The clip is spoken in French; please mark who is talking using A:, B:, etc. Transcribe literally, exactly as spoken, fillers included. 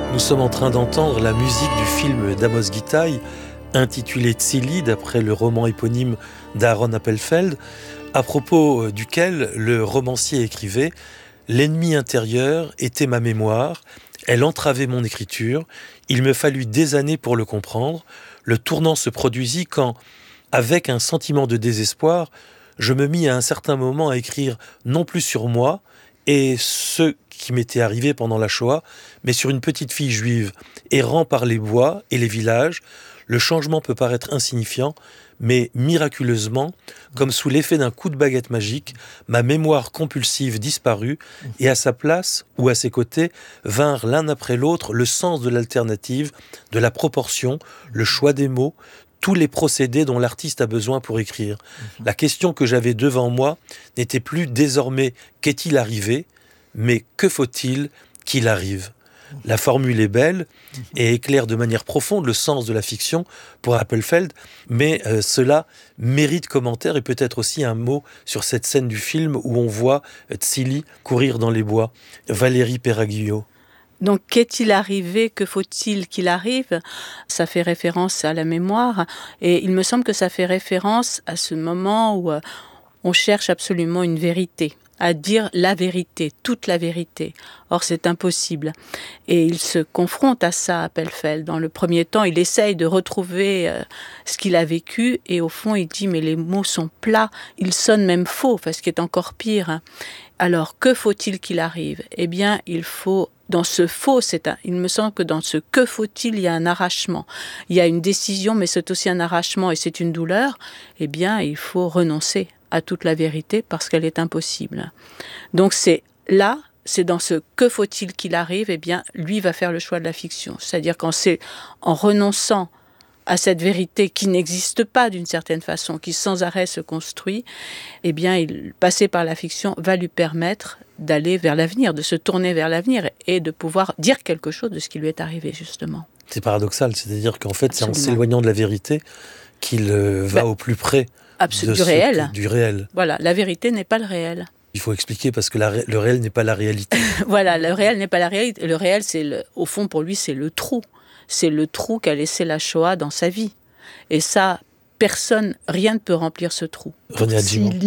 A: Nous sommes en train d'entendre la musique du film d'Amos Gitaï, intitulé Tzili, d'après le roman éponyme d'Aaron Appelfeld, à propos duquel le romancier écrivait « L'ennemi intérieur était ma mémoire, elle entravait mon écriture, il me fallut des années pour le comprendre. Le tournant se produisit quand, avec un sentiment de désespoir, je me mis à un certain moment à écrire non plus sur moi et ce qui m'était arrivé pendant la Shoah, mais sur une petite fille juive errant par les bois et les villages. Le changement peut paraître insignifiant, mais miraculeusement, comme sous l'effet d'un coup de baguette magique, ma mémoire compulsive disparut et à sa place ou à ses côtés vinrent l'un après l'autre le sens de l'alternative, de la proportion, le choix des mots, tous les procédés dont l'artiste a besoin pour écrire. La question que j'avais devant moi n'était plus désormais « qu'est-il arrivé ?», mais « que faut-il qu'il arrive ?» La formule est belle et éclaire de manière profonde le sens de la fiction pour Appelfeld, mais euh, cela mérite commentaire et peut-être aussi un mot sur cette scène du film où on voit Tzili courir dans les bois. Valérie Perraguillot.
B: Donc, qu'est-il arrivé, que faut-il qu'il arrive ? Ça fait référence à la mémoire et il me semble que ça fait référence à ce moment où euh, on cherche absolument une vérité, à dire la vérité, toute la vérité. Or, c'est impossible. Et il se confronte à ça, Appelfeld. Dans le premier temps, il essaye de retrouver euh, ce qu'il a vécu et au fond, il dit « mais les mots sont plats, ils sonnent même faux », enfin, ce qui est encore pire. Alors, que faut-il qu'il arrive ? Eh bien, il faut... Dans ce faux, c'est un, il me semble que dans ce « que faut-il », il y a un arrachement. Il y a une décision, mais c'est aussi un arrachement et c'est une douleur. Eh bien, il faut renoncer à toute la vérité parce qu'elle est impossible. Donc c'est là, c'est dans ce « que faut-il qu'il arrive », eh bien, lui va faire le choix de la fiction. C'est-à-dire qu'en c'est, en renonçant à cette vérité qui n'existe pas d'une certaine façon, qui sans arrêt se construit, eh bien, il, passer par la fiction va lui permettre d'aller vers l'avenir, de se tourner vers l'avenir et de pouvoir dire quelque chose de ce qui lui est arrivé, justement.
A: C'est paradoxal, c'est-à-dire qu'en fait, Absolument. C'est en s'éloignant de la vérité qu'il euh, va ben, au plus près
B: absolument,
A: de
B: du, réel.
A: Que, du réel.
B: Voilà, la vérité n'est pas le réel.
A: Il faut expliquer parce que la, le réel n'est pas la réalité.
B: Voilà, le réel n'est pas la réalité. Le réel, c'est le, au fond, pour lui, c'est le trou. C'est le trou qu'a laissé la Shoah dans sa vie. Et ça, personne, rien ne peut remplir ce trou.
A: René Adjimon.